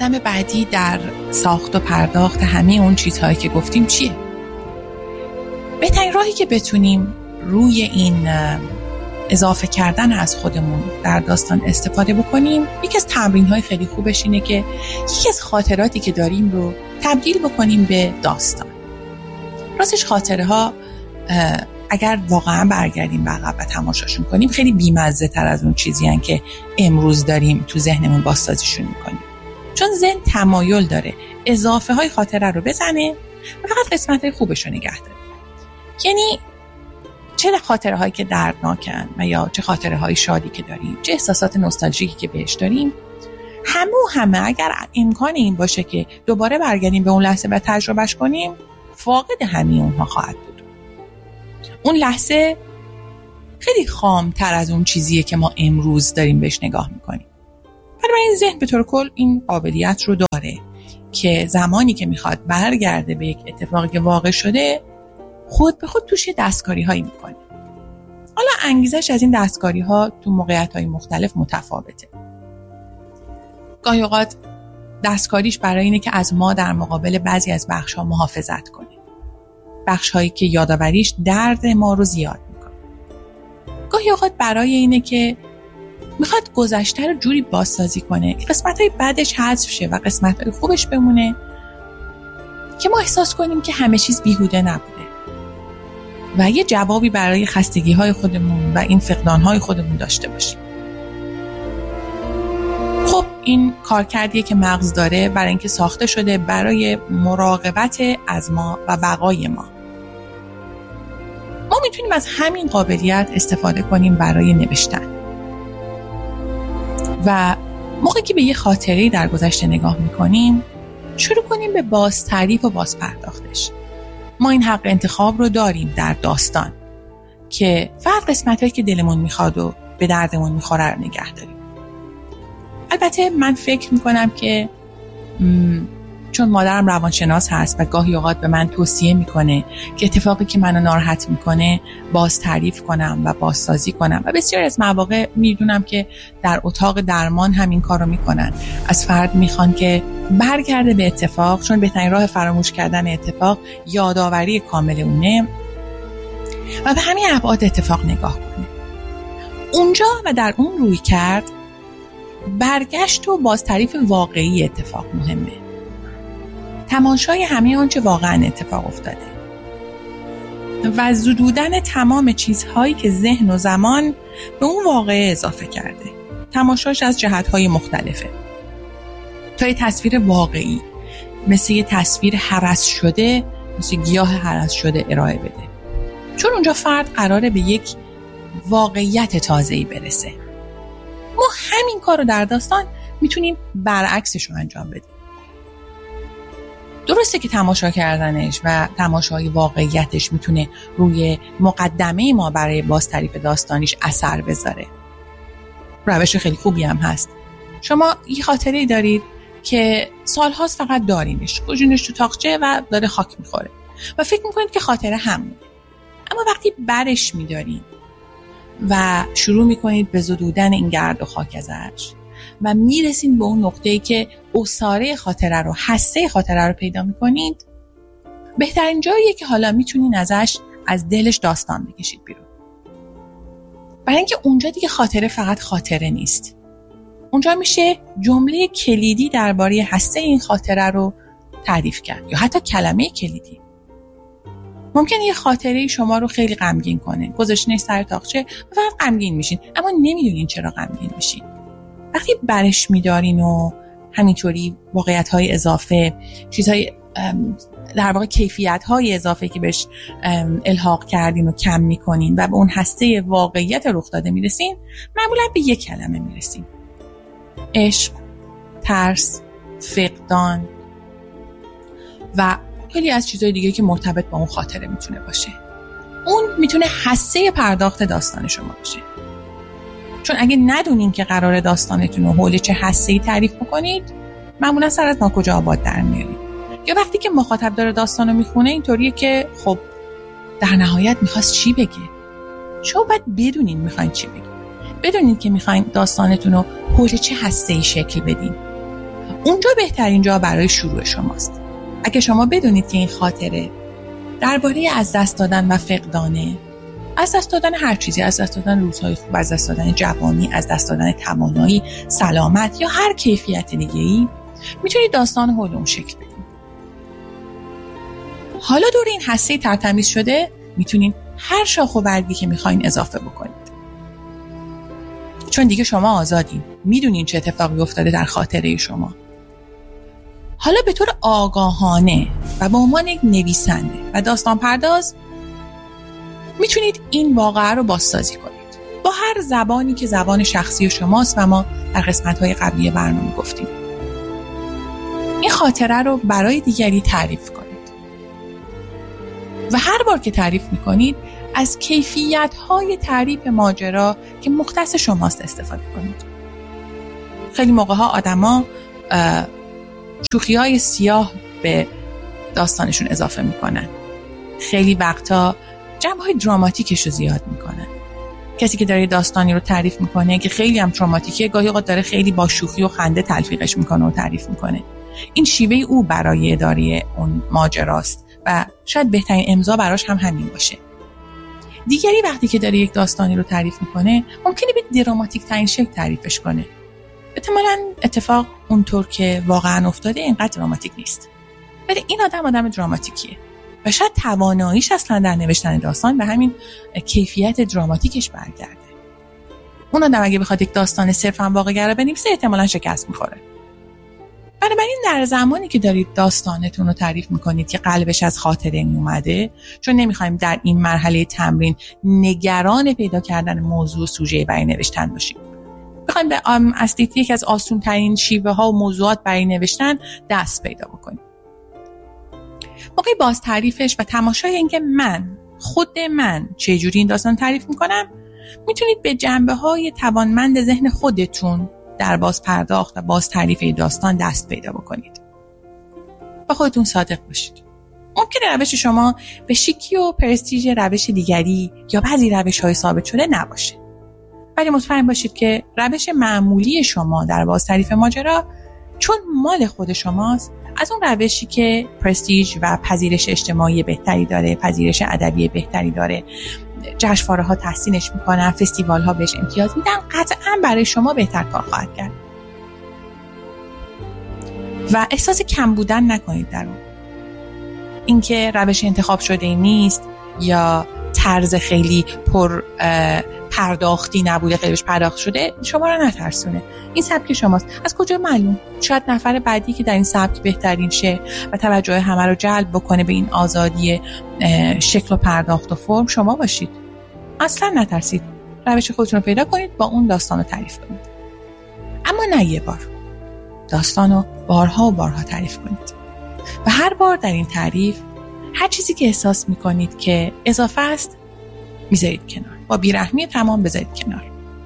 قدم بعدی در ساخت و پرداخت همه اون چیزهایی که گفتیم چیه؟ بهترین راهی که بتونیم روی این اضافه کردن از خودمون در داستان استفاده بکنیم، یکی از تمرین‌های خیلی خوبش اینه که یکی از خاطراتی که داریم رو تبدیل بکنیم به داستان. راستش خاطره ها اگر واقعا برگردیم به عقب و تماشاشون کنیم خیلی بی‌مزه تر از اون چیزی هن که امروز داریم تو ذهنمون بازسازیشون میکنیم، چون ذهن تمایل داره اضافه های خاطره رو بزنه و فقط قسمت های خوبش رو نگه داره. یعنی چه خاطره هایی که دردناکن و یا چه خاطره های شادی که داریم، چه احساسات نوستالژیکی که بهش داریم، همه اگر امکان این باشه که دوباره برگردیم به اون لحظه و تجربهش کنیم، فاقد همین اونها خواهد بود. اون لحظه خیلی خام‌تر از اون چیزیه که ما امروز داریم بهش نگاه میکنیم. بنابراین ذهن به طور کل این قابلیت رو داره که زمانی که میخواد برگرده به یک اتفاقی که واقع شده، خود به خود توش دستکاری هایی میکنه. حالا انگیزش از این دستکاری ها تو موقعیت های مختلف متفاوته. گاهی اوقات دستکاریش برای اینه که از ما در مقابل بعضی از بخش ها محافظت کنه، بخش هایی که یادآوریش درد ما رو زیاد میکنه. گاهی اوقات برای اینه که میخواد گذشته رو جوری بازسازی کنه که قسمت های بدش حذف شه و قسمت های خوبش بمونه، که ما احساس کنیم که همه چیز بیهوده نبوده و یه جوابی برای خستگی های خودمون و این فقدان های خودمون داشته باشیم. خب این کارکردیه که مغز داره برای اینکه ساخته شده برای مراقبت از ما و بقای ما. ما میتونیم از همین قابلیت استفاده کنیم برای نوشتن و موقعی که به یه خاطره‌ای در گذشته نگاه میکنیم، شروع کنیم به بازتعریف و بازپرداختش. ما این حق انتخاب رو داریم در داستان که فقط قسمت‌هایی که دلمون میخواد و به دردمون میخوره رو نگه داریم. البته من فکر میکنم که چون مادرم روانشناس هست و گاهی اوقات به من توصیه میکنه که اتفاقی که منو ناراحت میکنه باز تعریف کنم و بازسازی کنم، و بسیار از مواقع میدونم که در اتاق درمان همین کارو میکنن. از فرد میخوان که برگرده به اتفاق، چون بهترین راه فراموش کردن اتفاق یادآوری کامل اونه، و به همین ابعاد اتفاق نگاه کنه. اونجا و در اون روی کرد برگشت و بازتعریف واقعی اتفاق مهمه. تماشای همه آنچه واقعا اتفاق افتاده و زدودن تمام چیزهایی که ذهن و زمان به اون واقعه اضافه کرده. تماشاش از جهت‌های مختلفه تا یه تصویر واقعی مثل یه تصویر هرس شده، مثل گیاه هرس شده ارائه بده، چون اونجا فرد قراره به یک واقعیت تازه‌ای برسه. ما همین کار رو در داستان میتونیم برعکسش رو انجام بدیم. درسته که تماشا کردنش و تماشای واقعیتش میتونه روی مقدمه ما برای بازتعریف داستانیش اثر بذاره. روش خیلی خوبی هم هست. شما یه خاطره‌ای دارید که سال‌هاست فقط دارینش، گوشینش تو تاقچه و داره خاک میخوره و فکر میکنید که خاطره همونه. اما وقتی برش میدارین و شروع میکنید به زدودن این گرد و خاک ازش و میرسین به اون نقطه‌ای که اساره خاطره رو، حسه خاطره رو پیدا میکنید، بهترین جاییه که حالا میتونین ازش از دلش داستان بکشید بیرون. برای اینکه اونجا دیگه خاطره فقط خاطره نیست. اونجا میشه جمله کلیدی درباره حسه این خاطره رو تعریف کرد یا حتی کلمه کلیدی. ممکنه یه خاطره شما رو خیلی غمگین کنه، گذاشتینش سر تاقچه و فقط غمگین میشین، اما نمیدونین چرا غمگین میشین. وقتی برش میدارین و همینطوری واقعیت‌های اضافه، چیزهای در واقع کیفیت‌های اضافه که بهش الحاق کردین و کم میکنین و به اون هسته واقعیت رخ داده میرسین، معمولا به یک کلمه میرسین: عشق، ترس، فقدان و خیلی از چیزهای دیگه که مرتبط با اون خاطره میتونه باشه. اون میتونه حسه پرداخت داستان شما باشه. چون اگه ندونین که قرار داستانتون رو حول چه حسه‌ای تعریف بکنید، معمولا سر از ناکجا آباد در میارید. یا وقتی که مخاطب داره داستانو میخونه اینطوریه که خب در نهایت میخواست چی بگه؟ شما باید بدونین میخواین چی بگید. بدونین که میخواین داستانتون رو حول چه حسه‌ای شکل بدین. اونجا بهترین جا برای شروع شماست. اگه شما بدونید که این خاطره درباره از دست دادن و فقدانه، از دست دادن هر چیزی، از دست دادن روزهای خوب، از دست دادن جوانی، از دست دادن توانایی، سلامت یا هر کیفیت دیگه‌ای، میتونید داستان حول شکل بدید. حالا دور این هسته ترتمیز شده میتونید هر شاخ و برگی که میخواین اضافه بکنید. چون دیگه شما آزادین، میدونین چه اتفاقی افتاده در خاطره شما. حالا به طور آگاهانه و به عنوان یک نویسنده و داستان پرداز میتونید این واقعه رو بازسازی کنید با هر زبانی که زبان شخصی شماست و ما در قسمت‌های قبلی برنامه گفتیم. این خاطره رو برای دیگری تعریف کنید و هر بار که تعریف میکنید از کیفیت‌های تعریف ماجرا که مختص شماست استفاده کنید. خیلی موقع‌ها آدم‌ها شوخی‌های سیاه به داستانشون اضافه میکنن. خیلی وقتا جنبه‌های دراماتیکش رو زیاد میکنن. کسی که داره داستانی رو تعریف میکنه که خیلی هم دراماتیکه، گاهی اوقات داره خیلی با شوخی و خنده تلفیقش میکنه و تعریف میکنه. این شیوه او برای اداره اون ماجراست و شاید بهترین امضا براش هم همین باشه. دیگری وقتی که داره یک داستانی رو تعریف میکنه ممکنه به دراماتیک ترین شکل تعریفش کنه. احتمالاً اتفاق اونطور که واقعا افتاده اینقدر دراماتیک نیست. ولی این آدم دراماتیکیه و شاید تواناییش اصلا در نوشتن داستان به همین کیفیت دراماتیکش برگرده. اون آدم اگه بخواد یک داستان صرفاً واقع‌گرا بنویسه احتمالاً شکست میخوره. بنابراین در زمانی که دارید داستانتون رو تعریف میکنید که قلبش از خاطره اومده، چون نمیخوایم در این مرحله تمرین نگران پیدا کردن موضوع و سوژه برای نوشتن باشیم. میخوایم به از یکی از آسون ترین شیوه ها و موضوعات برای نوشتن دست پیدا بکنیم. موقع باز تعریفش و تماشای اینکه خود من چجوری این داستان تعریف میکنم، میتونید به جنبه های توانمند ذهن خودتون در باز پرداخت و باز تعریف داستان دست پیدا بکنید. با خودتون صادق باشید. ممکنه روش شما به شیکی و پرستیژ روش دیگری یا بعضی روش‌های ثابت شده نباشه. ولی مطمئن باشید که روش معمولی شما در باز تعریف ماجرا چون مال خود شماست، از اون روشی که پرستیژ و پذیرش اجتماعی بهتری داره، پذیرش ادبی بهتری داره، جشنواره‌ها تحسینش میکنن، فستیوال‌ها بهش امتیاز میدن، قطعاً برای شما بهتر کار خواهد کرد. و احساس کم بودن نکنید در اون. اینکه روش انتخاب شده ای نیست یا طرز خیلی پر پرداختی نبوده، خیلی بهش پرداخت شده، شما رو نترسونه. این سبک شماست. از کجا معلوم؟ شاید نفر بعدی که در این سبک بهترین شه و توجه همه رو جلب بکنه به این آزادی شکل و پرداخت و فرم شما باشید. اصلا نترسید. روش خودتون رو پیدا کنید، با اون داستان رو تعریف کنید. اما نه یه بار. داستان رو بارها و بارها تعریف کنید. و هر بار در این تعریف هر چیزی که احساس میکنید که اضافه است میذارید کنار. با بیرحمی تمام بذارید کنار.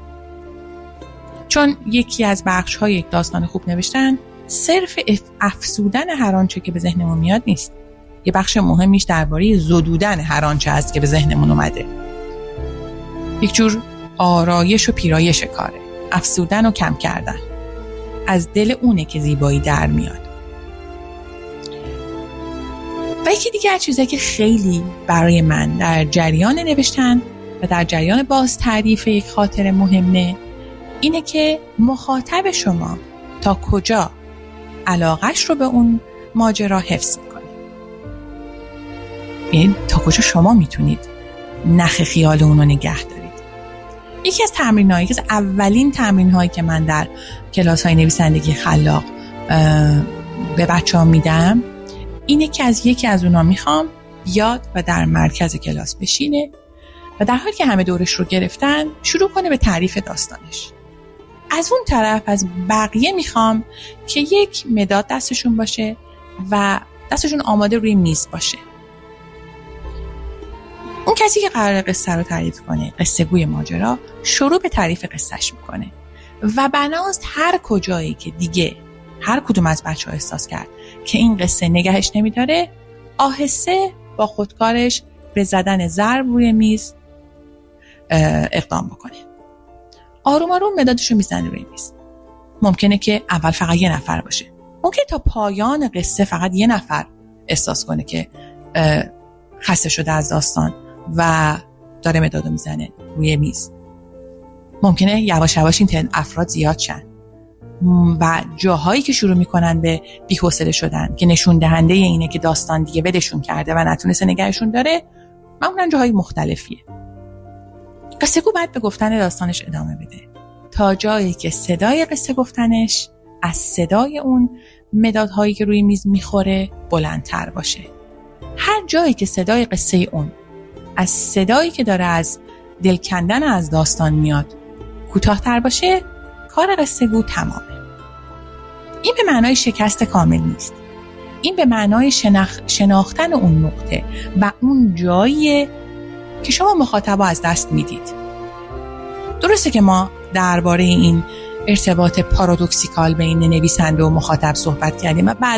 چون یکی از بخش‌های یک داستان خوب نوشتن صرف افزودن هر آنچه که به ذهنمون میاد نیست. یه بخش مهمیش درباره زدودن هر آنچه است که به ذهنمون اومده. یک جور آرایش و پیرایش کاره. افزودن و کم کردن. از دل اونه که زیبایی در میاد. و یکی دیگه چیزی که خیلی برای من در جریان نوشتن و در جریان باز تعریف یک خاطره مهمه، اینه که مخاطب شما تا کجا علاقش رو به اون ماجرا حفظ میکنه. یعنی تا کجا شما میتونید نخ خیال اون رو نگه دارید. یکی از تمرین‌هایی که از اولین تمرین‌هایی که من در کلاس‌های نویسندگی خلاق به بچه‌ها میدم اینه که از یکی از اونها میخوام بیاد و در مرکز کلاس بشینه و در حالی که همه دورش رو گرفتن شروع کنه به تعریف داستانش. از اون طرف از بقیه میخوام که یک مداد دستشون باشه و دستشون آماده روی میز باشه. اون کسی که قراره قصه رو تعریف کنه، قصه گوی ماجرا، شروع به تعریف قصهش میکنه و بناست هر کجایی که دیگه هر کدوم از بچه‌ها احساس کرد که این قصه نگهش نمیداره، آهسته با خودکارش به زدن ضرب روی میز اقدام بکنه. آروم آروم مدادشو میزنه روی میز. ممکنه که اول فقط یه نفر باشه، ممکن تا پایان قصه فقط یه نفر احساس کنه که خسته شده از داستان و داره مدادو میزنه روی میز. ممکنه یواش یواش این افراد زیاد شن و جاهایی که شروع میکنن به بی‌حوصله شدن که نشون دهنده اینه که داستان دیگه ولشون کرده و نتونسته نگهشون داره، معمولا جاهای مختلفیه. قصه گو باید به گفتن داستانش ادامه بده تا جایی که صدای قصه گفتنش از صدای اون مدادهایی که روی میز میخوره بلندتر باشه. هر جایی که صدای قصه اون از صدایی که داره از دل کندن از داستان میاد کوتاه‌تر باشه، کار قصه گو تمامه. این به معنای شکست کامل نیست. این به معنای شناختن اون نقطه و اون جاییه که شما مخاطبا از دست میدید. درسته که ما درباره این ارتباط پارادوکسیکال بین نویسنده و مخاطب صحبت کردیم و بعد